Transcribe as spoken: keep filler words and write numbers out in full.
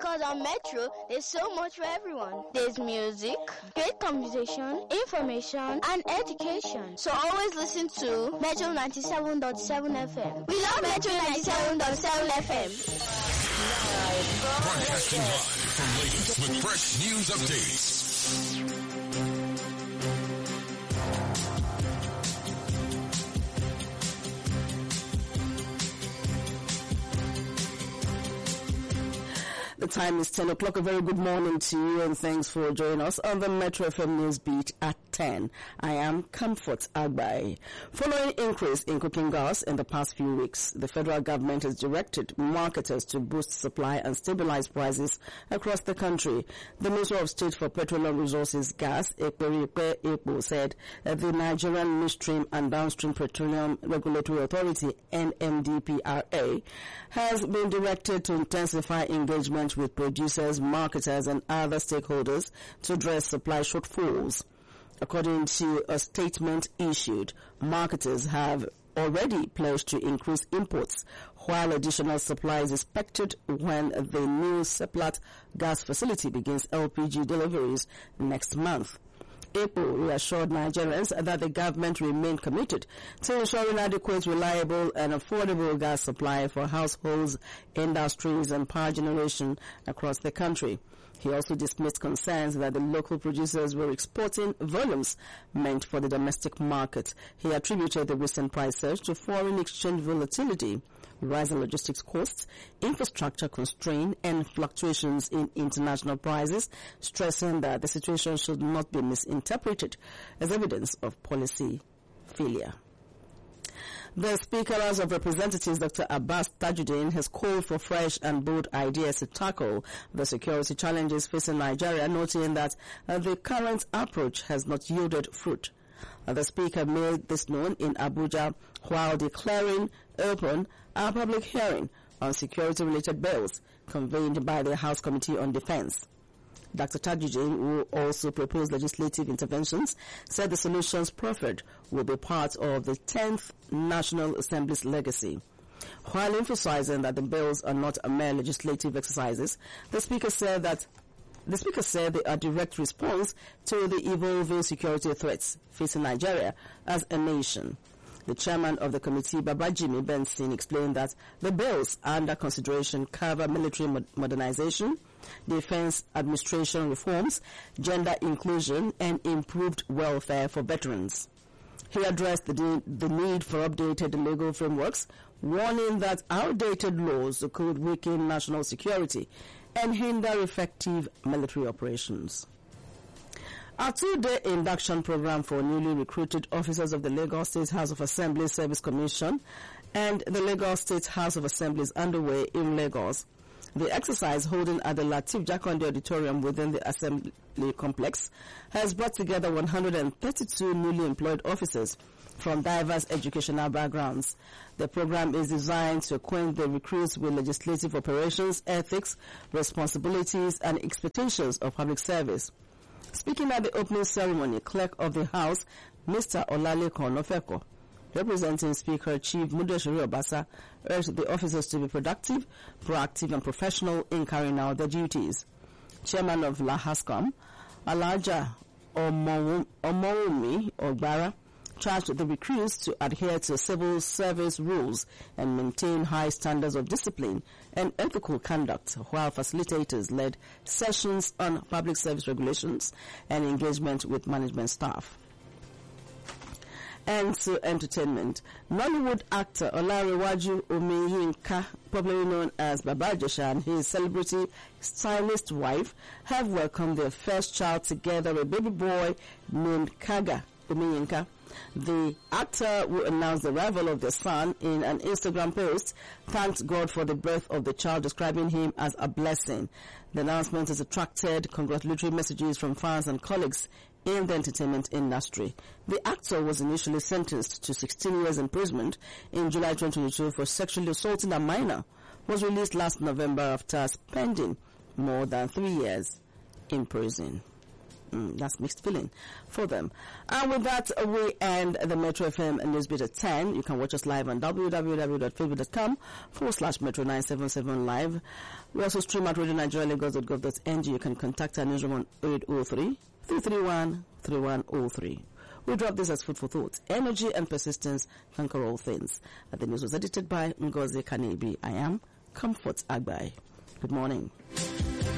Because on Metro, there's so much for everyone. There's music, great conversation, information, and education. So always listen to Metro ninety-seven point seven F M. We love Metro ninety-seven point seven F M. Broadcasting live from Lagos with fresh news updates. The time is ten o'clock. A very good morning to you and thanks for joining us on the Metro F M News Beat at ten. I am Comfort Agbai. Following increase in cooking gas in the past few weeks, the federal government has directed marketers to boost supply and stabilize prices across the country. The Minister of State for Petroleum Resources, Gas, Ekperipe Ekpo, said that the Nigerian Midstream and Downstream Petroleum Regulatory Authority, N M D P R A, has been directed to intensify engagement with producers, marketers, and other stakeholders to address supply shortfalls. According to a statement issued, marketers have already pledged to increase imports, while additional supply is expected when the new Seplat gas facility begins L P G deliveries next month. April reassured Nigerians that the government remained committed to ensuring adequate, reliable, and affordable gas supply for households, industries, and power generation across the country. He also dismissed concerns that the local producers were exporting volumes meant for the domestic market. He attributed the recent price surge to foreign exchange volatility, rising logistics costs, infrastructure constraint, and fluctuations in international prices, stressing that the situation should not be misinterpreted as evidence of policy failure. The Speaker House of Representatives, Doctor Abbas Tajuddin, has called for fresh and bold ideas to tackle the security challenges facing Nigeria, noting that uh, the current approach has not yielded fruit. Uh, the Speaker made this known in Abuja while declaring open a public hearing on security-related bills convened by the House Committee on Defense. Doctor Tajuddin, who also proposed legislative interventions, said the solutions proffered will be part of the tenth National Assembly's legacy. While emphasizing that the bills are not mere legislative exercises, the Speaker said that the Speaker said they are a direct response to the evolving security threats facing Nigeria as a nation. The chairman of the committee, Babajimi Benson, explained that the bills under consideration cover military mod- modernization, defense administration reforms, gender inclusion, and improved welfare for veterans. He addressed the, de- the need for updated legal frameworks, warning that outdated laws could weaken national security and hinder effective military operations. A two-day induction program for newly recruited officers of the Lagos State House of Assembly Service Commission and the Lagos State House of Assembly is underway in Lagos. The exercise, holding at the Lateef Jakonde Auditorium within the Assembly Complex, has brought together one hundred thirty-two newly employed officers from diverse educational backgrounds. The program is designed to acquaint the recruits with legislative operations, ethics, responsibilities, and expectations of public service. Speaking at the opening ceremony, Clerk of the House, Mister Olalekan Ofeko, representing Speaker Chief Mudashiru Obasa, urged the officers to be productive, proactive, and professional in carrying out their duties. Chairman of LAHASCOM, Alaja Omowumi Ogbara, charged the recruits to adhere to civil service rules and maintain high standards of discipline and ethical conduct, while facilitators led sessions on public service regulations and engagement with management staff. And to entertainment, Nollywood actor Olarewaju Omiyinka, popularly known as Baba Ijesha, and his celebrity stylist wife have welcomed their first child together, a baby boy named Kaga Omiyinka. The actor, who announced the arrival of their son in an Instagram post, thanked God for the birth of the child, describing him as a blessing. The announcement has attracted congratulatory messages from fans and colleagues in the entertainment industry. The actor was initially sentenced to sixteen years imprisonment in July twenty twenty-two for sexually assaulting a minor, was released last November after spending more than three years in prison. Mm, that's mixed feeling for them. And with that, we end the Metro F M Newsbeat at ten. You can watch us live on www.facebook.com forward slash Metro nine seven seven live. We also stream at radio nigeria lagos dot gov dot n g. You can contact our newsroom on eight oh three, three three one, three one oh three. We drop this as food for thought. Energy and persistence conquer all things. The news was edited by Ngozi Kanebi. I am Comfort Agbai. Good morning.